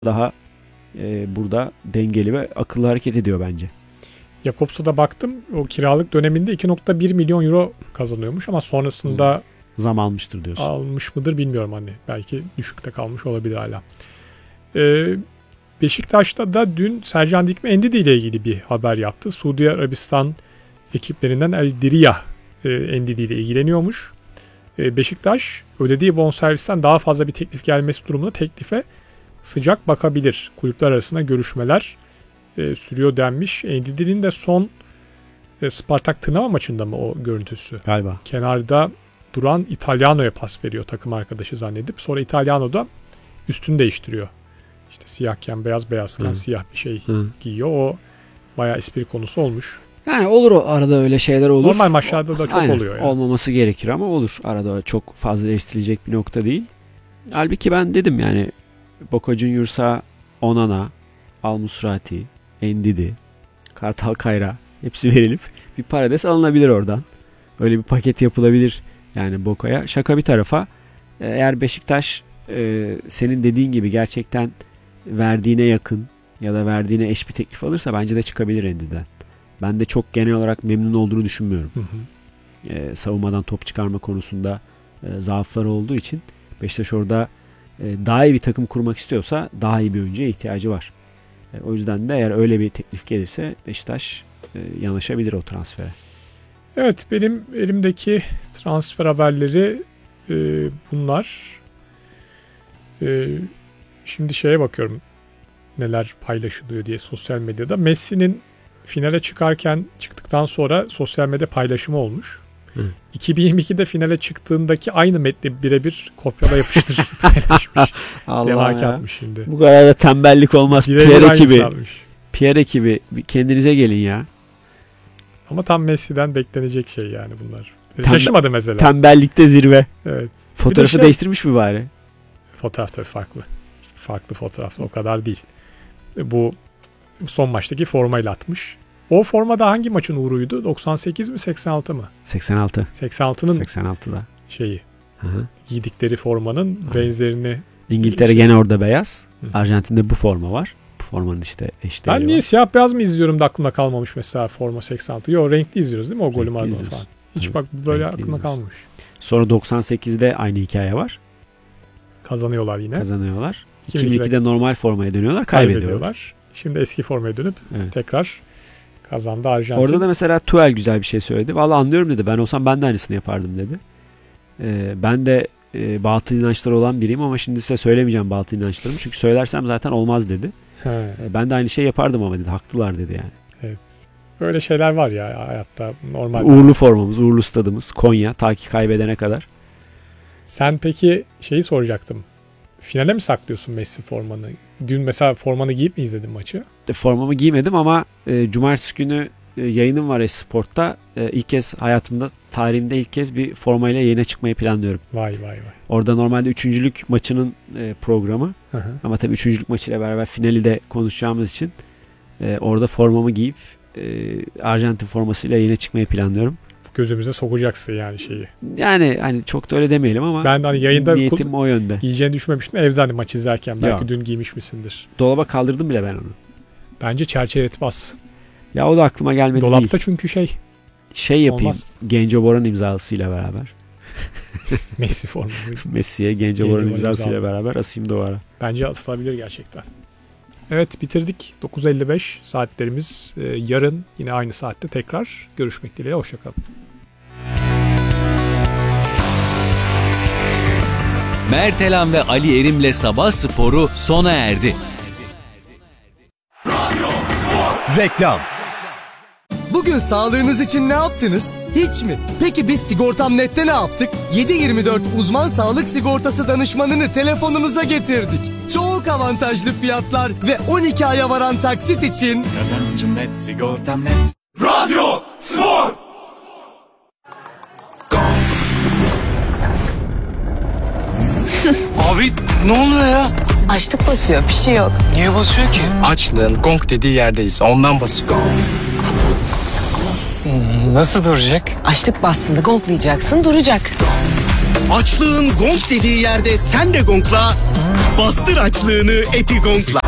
daha burada dengeli ve akıllı hareket ediyor bence. Jakobs'a da baktım. O kiralık döneminde 2.1 milyon euro kazanıyormuş ama sonrasında zam almıştır diyorsun. Almış mıdır bilmiyorum hani. Belki düşükte kalmış olabilir hala. Beşiktaş'ta da dün Sercan Dikme Ndidi ile ilgili bir haber yaptı. Suudi Arabistan ekiplerinden El Diriyah Ndidi ile ilgileniyormuş. Beşiktaş ödediği bonservisten daha fazla bir teklif gelmesi durumunda teklife sıcak bakabilir. Kulüpler arasında görüşmeler sürüyor denmiş. Ndidi'nin de son Spartak Tırnava maçında mı o görüntüsü? Galiba. Kenarda duran Italiano'ya pas veriyor takım arkadaşı zannedip. Sonra Italiano da üstünü değiştiriyor. İşte siyahken beyaz, beyazken siyah bir şey giyiyor. O bayağı espri konusu olmuş. Yani olur, o arada öyle şeyler olur. Normal maçlarda da çok oluyor. Yani. Olmaması gerekir ama olur. Arada çok fazla eleştirilecek bir nokta değil. Halbuki ben dedim yani Boca Juniors'a Onana, Al Musrati, Ndidi, Kartal Kayra hepsi verilip bir parades alınabilir oradan. Öyle bir paket yapılabilir yani Boca'ya. Şaka bir tarafa, eğer Beşiktaş senin dediğin gibi gerçekten verdiğine yakın ya da verdiğine eş bir teklif alırsa bence de çıkabilir Ndidi'den. Ben de çok genel olarak memnun olduğunu düşünmüyorum. Savunmadan top çıkarma konusunda zaafları olduğu için Beşiktaş orada daha iyi bir takım kurmak istiyorsa daha iyi bir oyuncuya ihtiyacı var. O yüzden de eğer öyle bir teklif gelirse Beşiktaş yanaşabilir o transfere. Evet, benim elimdeki transfer haberleri bunlar. Şimdi şeye bakıyorum neler paylaşılıyor diye sosyal medyada. Messi'nin finale çıktıktan sonra sosyal medya paylaşımı olmuş. 2022'de finale çıktığındaki aynı metni birebir kopyala yapıştır paylaşmış. Allah ya. Atmış şimdi. Bu kadar da tembellik olmaz. PR ekibi kendinize gelin ya. Ama tam Messi'den beklenecek şey yani bunlar. Şaşırmadı mesela. Tembellikte zirve. Evet. Fotoğrafı değiştirmiş mi bari? Fotoğraf tabii farklı. Farklı fotoğraf, o kadar değil. Bu son maçtaki formayla atmış. O formada hangi maçın uğruydu? 98 mi 86 mı? 86. 86'da şeyi. Hı-hı. Giydikleri formanın benzerini. İngiltere gene orada beyaz. Arjantin'de bu forma var. Bu formanın işte eşdeğeri var. Ben niye siyah beyaz mı izliyorum da aklımda kalmamış mesela forma 86. Yo, renkli izliyoruz değil mi o golü Maradona falan. Hiç tabii, bak böyle aklımda kalmamış. Sonra 98'de aynı hikaye var. Kazanıyorlar yine. 2002'de normal formaya dönüyorlar, kaybediyorlar. Şimdi eski formaya dönüp tekrar kazandı Arjantin. Orada da mesela Tuchel güzel bir şey söyledi. Vallahi anlıyorum dedi. Ben olsam ben de aynısını yapardım dedi. Ben de batıl inançları olan biriyim ama şimdi size söylemeyeceğim batıl inançlarımı. Çünkü söylersem zaten olmaz dedi. Ben de aynı şey yapardım ama dedi. Haklılar dedi yani. Evet. Böyle şeyler var ya hayatta normal. Uğurlu formamız, uğurlu stadımız Konya ta ki kaybedene kadar. Sen peki şeyi soracaktım. Finale mi saklıyorsun Messi formanı? Dün mesela formanı giyip mi izledin maçı? Formamı giymedim ama cumartesi günü yayınım var Esport'ta. İlk kez hayatımda, tarihimde ilk kez bir formayla yayına çıkmayı planlıyorum. Vay. Orada normalde üçüncülük maçının programı. Hı. Ama tabii üçüncülük maçıyla beraber finali de konuşacağımız için orada formamı giyip Arjantin formasıyla yayına çıkmayı planlıyorum. Gözümüze sokacaksın yani şeyi. Yani hani çok da öyle demeyelim ama ben hani yayında niyetim o yönde. Giyeceğini düşünmemiştim. Evde hani maç izlerken belki dün giymiş misindir. Dolaba kaldırdım bile ben onu. Bence çerçeveletip as. Ya o da aklıma gelmedi Dolapta değil. Dolapta çünkü şey yapayım. Olmaz. Genco Boran imzasıyla beraber. Messi forması. Messi'ye Genco Boran imzasıyla beraber asayım duvara. Bence asılabilir gerçekten. Evet, bitirdik. 9.55 saatlerimiz. Yarın yine aynı saatte tekrar görüşmek dileğiyle. Hoşçakalın. Mertelan ve Ali Erim'le Sabah Sporu sona erdi. Reklam. Bugün sağlığınız için ne yaptınız? Hiç mi? Peki biz Sigortam.net'te ne yaptık? 7/24 uzman sağlık sigortası danışmanını telefonunuza getirdik. Çok avantajlı fiyatlar ve 12 aya varan taksit için Kazancım net, sigortam net. Radyo Spor. Abi ne oluyor ya? Açlık basıyor, bir şey yok. Niye basıyor ki? Açlığın gong dediği yerdeyiz. Ondan basıyor. Nasıl duracak? Açlık bastığında gonglayacaksın, duracak. Açlığın gong dediği yerde sen de gongla. Bastır açlığını Etigong'la.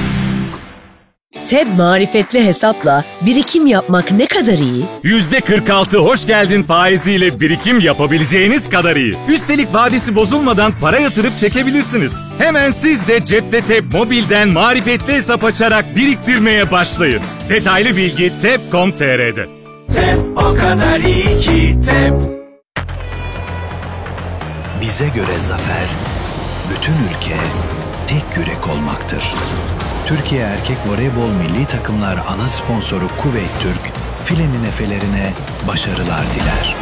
TEB marifetli hesapla birikim yapmak ne kadar iyi? %46 hoş geldin faiziyle birikim yapabileceğiniz kadar iyi. Üstelik vadesi bozulmadan para yatırıp çekebilirsiniz. Hemen siz de cepte TEB mobilden marifetli hesap açarak biriktirmeye başlayın. Detaylı bilgi teb.com.tr'de. TEB o kadar iyi ki TEB. Bize göre zafer, bütün ülke tek yürek olmaktır. Türkiye Erkek Voleybol Milli Takımlar ana sponsoru Kuveyt Türk, filenin efelerine başarılar diler.